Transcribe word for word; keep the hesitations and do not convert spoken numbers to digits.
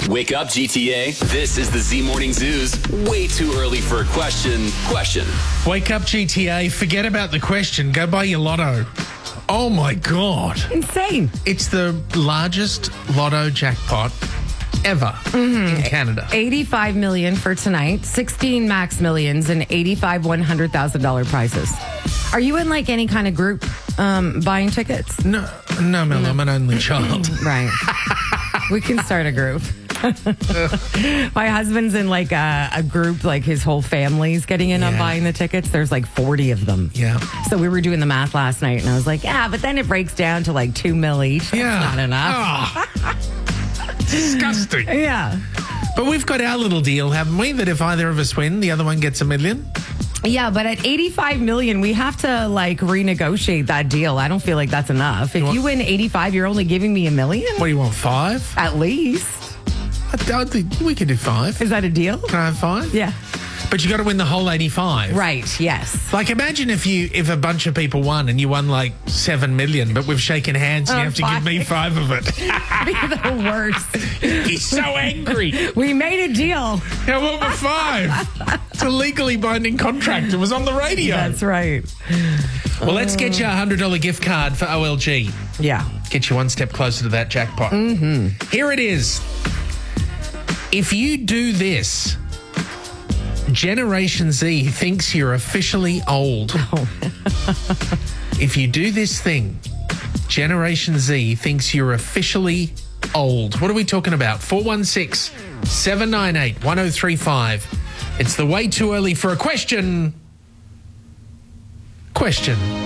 Wake up, G T A. This is the Z Morning Zoo's way too early for a question. Question. Wake up, G T A. Forget about the question. Go buy your lotto. Oh, my God. Insane. It's the largest lotto jackpot ever Mm-hmm. in Canada. eighty-five million dollars for tonight, sixteen max millions, and eighty-five one hundred thousand dollars prizes. Are you in like any kind of group um, buying tickets? No, no, Mel, I'm an only child. Right. We can start a group. My husband's in like a, a group, like his whole family's getting in on Yeah. buying the tickets. There's like forty of them. Yeah. So we were doing the math last night, and I was like, yeah, but then it breaks down to like two mil each. That's Yeah. not enough. Oh, disgusting. Yeah. But we've got our little deal, haven't we? That if either of us win, the other one gets a million. Yeah, but at eighty-five million, we have to like renegotiate that deal. I don't feel like that's enough. If You want- you win eighty-five, you're only giving me a million? What do you want, five? At least. I don't think we can do five. Is that a deal? Can I have five? Yeah. But you got to win the whole eighty-five. Right, yes. Like, imagine if you if a bunch of people won and you won like seven million, but we've shaken hands and Oh, you have to give me five of it. Be the worst. He's so angry. We made a deal. How about my five? It's a legally binding contract. It was on the radio. That's right. Well, let's get you a one hundred dollars gift card for O L G. Yeah. Get you one step closer to that jackpot. Mm-hmm. Here it is. If you do this, Generation Z thinks you're officially old. If you do this thing, Generation Z thinks you're officially old. What are we talking about? four one six, seven nine eight, one oh three five. It's the way too early for a question. Question.